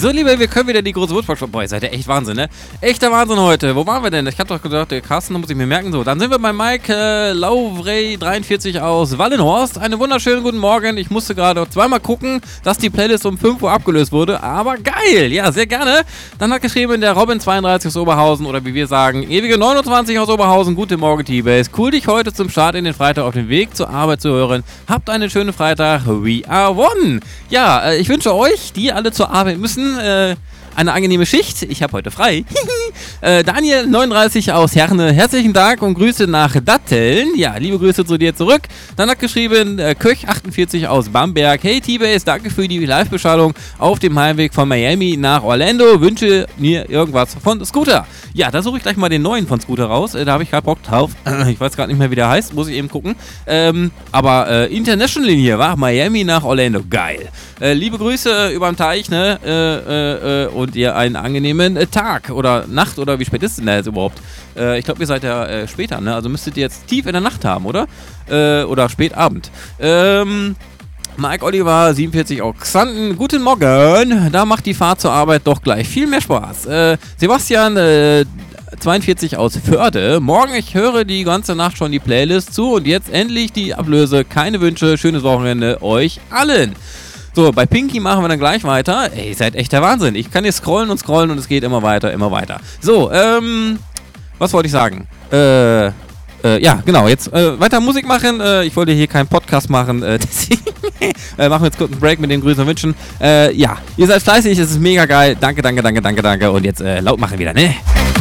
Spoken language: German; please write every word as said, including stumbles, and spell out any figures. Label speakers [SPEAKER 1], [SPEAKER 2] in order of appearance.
[SPEAKER 1] So, Liebe, wir können wieder die große Wurstbox. Boah, ihr seid ja echt Wahnsinn, ne? Echter Wahnsinn heute. Wo waren wir denn? Ich hab doch gedacht, der Carsten, da muss ich mir merken. So, dann sind wir bei Mike äh, Lauvrey dreiundvierzig aus Wallenhorst. Einen wunderschönen guten Morgen. Ich musste gerade zweimal gucken, dass die Playlist um fünf Uhr abgelöst wurde. Aber geil. Ja, sehr gerne. Dann hat geschrieben der Robin zweiunddreißig aus Oberhausen oder wie wir sagen, ewige neunundzwanzig aus Oberhausen. Guten Morgen, T-Base. Cool, dich heute zum Start in den Freitag auf dem Weg zur Arbeit zu hören. Habt einen schönen Freitag. We are one. Ja, äh, ich wünsche euch, die alle zur Arbeit müssen, Äh, eine angenehme Schicht. Ich habe heute frei. äh, Daniel neununddreißig aus Herne. Herzlichen Dank und Grüße nach Datteln. Ja, liebe Grüße zu dir zurück. Dann hat geschrieben äh, Köch achtundvierzig aus Bamberg. Hey T-Base, danke für die Live-Beschallung auf dem Heimweg von Miami nach Orlando. Wünsche mir irgendwas von Scooter. Ja, da suche ich gleich mal den neuen von Scooter raus. Äh, da habe ich gerade Bock drauf. Ich weiß gerade nicht mehr, wie der heißt. Muss ich eben gucken. Ähm, aber äh, International hier, war Miami nach Orlando. Geil. Äh, liebe Grüße über den Teich, ne? Äh, äh, und ihr einen angenehmen äh, Tag oder Nacht oder wie spät ist denn da jetzt überhaupt? Äh, ich glaube, ihr seid ja äh, später, ne? Also müsstet ihr jetzt tief in der Nacht haben, oder? Äh, oder Spätabend. Ähm... Mike Oliver, siebenundvierzig aus Xanten. Guten Morgen. Da macht die Fahrt zur Arbeit doch gleich viel mehr Spaß. Äh, Sebastian, äh, zweiundvierzig aus Förde. Morgen, ich höre die ganze Nacht schon die Playlist zu und jetzt endlich die Ablöse. Keine Wünsche, schönes Wochenende euch allen. So, bei Pinky machen wir dann gleich weiter. Ey, ihr seid echt der Wahnsinn. Ich kann hier scrollen und scrollen und es geht immer weiter, immer weiter. So, ähm, was wollte ich sagen? Äh, Äh, ja, genau, jetzt äh, weiter Musik machen. Äh, ich wollte hier keinen Podcast machen, äh, deswegen äh, machen wir jetzt kurz einen Break mit den Grüßen und Wünschen. Äh, ja, ihr seid fleißig, es ist mega geil. Danke, danke, danke, danke, danke. Und jetzt äh, laut machen wieder, ne?